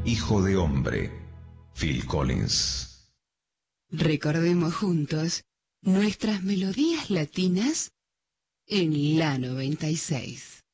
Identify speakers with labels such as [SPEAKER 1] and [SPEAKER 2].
[SPEAKER 1] Hijo de hombre, Phil Collins.
[SPEAKER 2] Recordemos juntos nuestras melodías latinas en la 96.